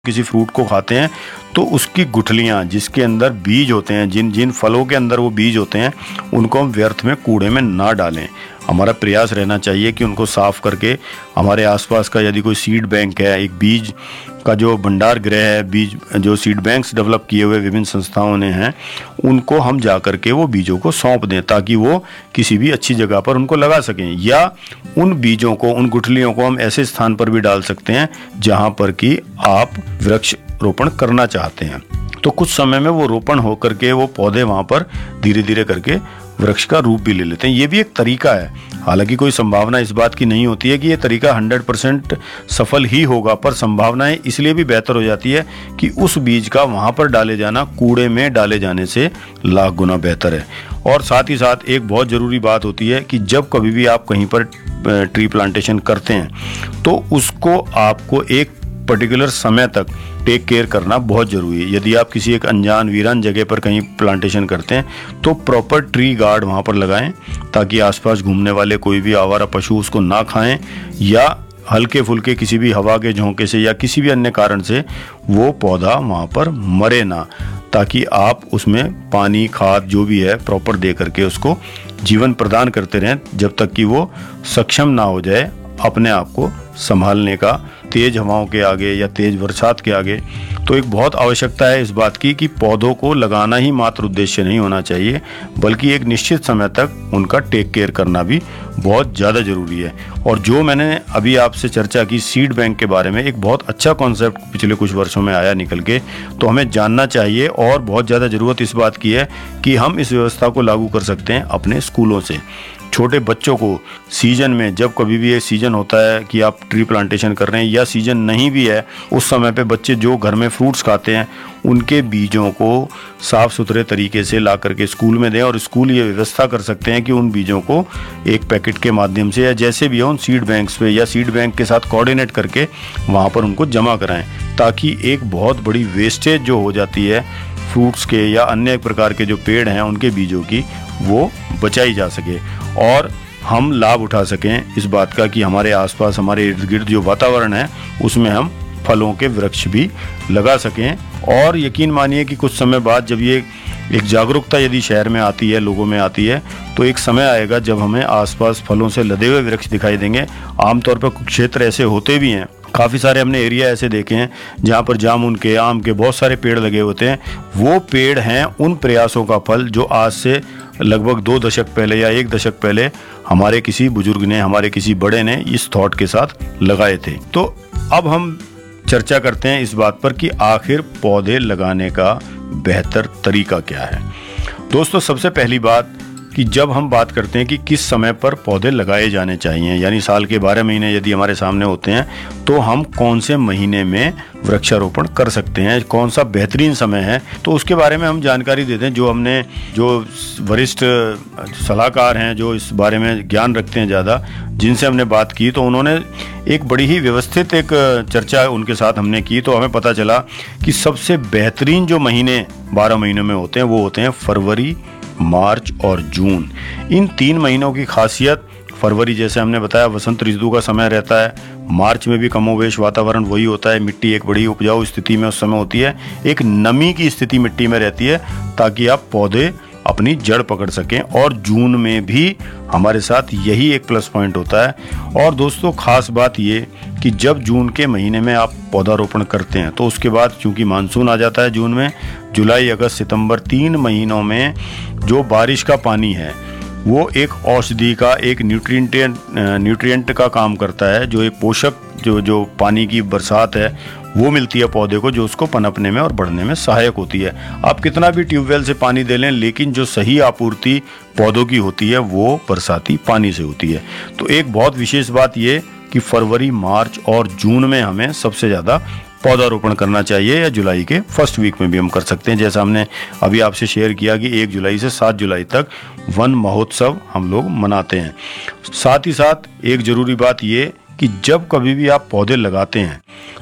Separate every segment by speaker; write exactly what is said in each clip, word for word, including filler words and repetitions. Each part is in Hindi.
Speaker 1: किसी फ्रूट को खाते हैं तो उसकी गुठलियाँ जिसके अंदर बीज होते हैं, जिन जिन फलों के अंदर वो बीज होते हैं, उनको हम व्यर्थ में कूड़े में ना डालें। हमारा प्रयास रहना चाहिए कि उनको साफ करके हमारे आसपास का यदि कोई सीड बैंक है, एक बीज का जो भंडार गृह है, बीज जो सीड बैंक्स डेवलप किए हुए विभिन्न संस्थाओं ने हैं, उनको हम जा कर के वो बीजों को सौंप दें ताकि वो किसी भी अच्छी जगह पर उनको लगा सकें। या उन बीजों को, उन गुठलियों को हम ऐसे स्थान पर भी डाल सकते हैं जहाँ पर कि आप वृक्ष रोपण करना चाहते हैं। तो कुछ समय में वो रोपण हो करके वो पौधे वहाँ पर धीरे धीरे करके वृक्ष का रूप भी ले लेते हैं। ये भी एक तरीका है। हालांकि कोई संभावना इस बात की नहीं होती है कि ये तरीका हंड्रेड परसेंट सफल ही होगा, पर संभावनाएं इसलिए भी बेहतर हो जाती है कि उस बीज का वहाँ पर डाले जाना कूड़े में डाले जाने से लाख गुना बेहतर है। और साथ ही साथ एक बहुत ज़रूरी बात होती है कि जब कभी भी आप कहीं पर ट्री प्लांटेशन करते हैं तो उसको आपको एक पर्टिकुलर समय तक टेक केयर करना बहुत ज़रूरी है। यदि आप किसी एक अनजान वीरान जगह पर कहीं प्लांटेशन करते हैं तो प्रॉपर ट्री गार्ड वहाँ पर लगाएं ताकि आसपास घूमने वाले कोई भी आवारा पशु उसको ना खाएं या हल्के फुल्के किसी भी हवा के झोंके से या किसी भी अन्य कारण से वो पौधा वहाँ पर मरे ना, ताकि आप उसमें पानी खाद जो भी है प्रॉपर दे करके उसको जीवन प्रदान करते रहें जब तक कि वो सक्षम ना हो जाए अपने आप को संभालने का तेज हवाओं के आगे या तेज बरसात के आगे। तो एक बहुत आवश्यकता है इस बात की कि पौधों को लगाना ही मात्र उद्देश्य नहीं होना चाहिए, बल्कि एक निश्चित समय तक उनका टेक केयर करना भी बहुत ज़्यादा ज़रूरी है। और जो मैंने अभी आपसे चर्चा की सीड बैंक के बारे में, एक बहुत अच्छा कॉन्सेप्ट पिछले कुछ वर्षों में आया निकल के, तो हमें जानना चाहिए और बहुत ज़्यादा ज़रूरत इस बात की है कि हम इस व्यवस्था को लागू कर सकते हैं अपने स्कूलों से। छोटे बच्चों को सीजन में, जब कभी भी ये सीजन होता है कि आप ट्री प्लांटेशन कर रहे हैं या सीजन नहीं भी है, उस समय पे बच्चे जो घर में फ्रूट्स खाते हैं उनके बीजों को साफ़ सुथरे तरीके से ला करके स्कूल में दें। और स्कूल ये व्यवस्था कर सकते हैं कि उन बीजों को एक पैकेट के माध्यम से या जैसे भी हो उन सीड बैंक्स पे या सीड बैंक के साथ कोऑर्डिनेट करके वहाँ पर उनको जमा कराएं, ताकि एक बहुत बड़ी वेस्टेज जो हो जाती है फ्रूट्स के या अन्य प्रकार के जो पेड़ हैं उनके बीजों की, वो बचाई जा सके और हम लाभ उठा सकें इस बात का कि हमारे आसपास, हमारे इर्द गिर्द जो वातावरण है उसमें हम फलों के वृक्ष भी लगा सकें। और यकीन मानिए कि कुछ समय बाद जब ये एक जागरूकता यदि शहर में आती है, लोगों में आती है, तो एक समय आएगा जब हमें आसपास फलों से लदे हुए वृक्ष दिखाई देंगे। आमतौर पर कुछ क्षेत्र ऐसे होते भी हैं, काफ़ी सारे हमने एरिया ऐसे देखे हैं जहाँ पर जामुन के, आम के बहुत सारे पेड़ लगे होते हैं। वो पेड़ हैं उन प्रयासों का फल जो आज से लगभग दो दशक पहले या एक दशक पहले हमारे किसी बुजुर्ग ने, हमारे किसी बड़े ने इस थॉट के साथ लगाए थे। तो अब हम चर्चा करते हैं इस बात पर कि आखिर पौधे लगाने का बेहतर तरीका क्या है। दोस्तों, सबसे पहली बात कि जब हम बात करते हैं कि किस समय पर पौधे लगाए जाने चाहिए, यानी साल के बारह महीने यदि हमारे सामने होते हैं, तो हम कौन से महीने में वृक्षारोपण कर सकते हैं, कौन सा बेहतरीन समय है, तो उसके बारे में हम जानकारी देते हैं। जो हमने जो वरिष्ठ सलाहकार हैं, जो इस बारे में ज्ञान रखते हैं ज़्यादा, जिनसे हमने बात की, तो उन्होंने एक बड़ी ही व्यवस्थित एक चर्चा उनके साथ हमने की। तो हमें पता चला कि सबसे बेहतरीन जो महीने बारह महीनों में होते हैं वो होते हैं फरवरी, मार्च और जून। इन तीन महीनों की खासियत, फरवरी जैसे हमने बताया वसंत ऋतु का समय रहता है, मार्च में भी कमोवेश वातावरण वही होता है, मिट्टी एक बड़ी उपजाऊ स्थिति में उस समय होती है, एक नमी की स्थिति मिट्टी में रहती है ताकि आप पौधे अपनी जड़ पकड़ सकें। और जून में भी हमारे साथ यही एक प्लस पॉइंट होता है। और दोस्तों, खास बात ये कि जब जून के महीने में आप पौधारोपण करते हैं तो उसके बाद चूंकि मानसून आ जाता है जून में, जुलाई, अगस्त, सितंबर, तीन महीनों में जो बारिश का पानी है वो एक औषधि का, एक न्यूट्रिएंट न्यूट्रिएंट का काम करता है, जो एक पोषक जो जो पानी की बरसात है वो मिलती है पौधे को, जो उसको पनपने में और बढ़ने में सहायक होती है। आप कितना भी ट्यूबवेल से पानी दे लें, लेकिन जो सही आपूर्ति पौधों की होती है वो बरसाती पानी से होती है। तो एक बहुत विशेष बात ये कि फरवरी, मार्च और जून में हमें सबसे ज़्यादा पौधारोपण करना चाहिए, या जुलाई के फर्स्ट वीक में भी हम कर सकते हैं। जैसा हमने अभी आपसे शेयर किया कि एक जुलाई से सात जुलाई तक वन महोत्सव हम लोग मनाते हैं। साथ ही साथ एक ज़रूरी बात ये कि जब कभी भी आप पौधे लगाते हैं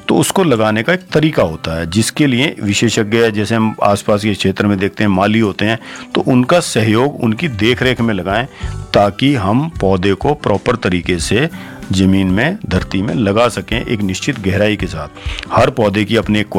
Speaker 1: तो उसको लगाने का एक तरीका होता है, जिसके लिए विशेषज्ञ, जैसे हम आसपास के क्षेत्र में देखते हैं माली होते हैं, तो उनका सहयोग उनकी देखरेख में लगाएं, ताकि हम पौधे को प्रॉपर तरीके से ज़मीन में, धरती में लगा सकें एक निश्चित गहराई के साथ। हर पौधे की अपनी एक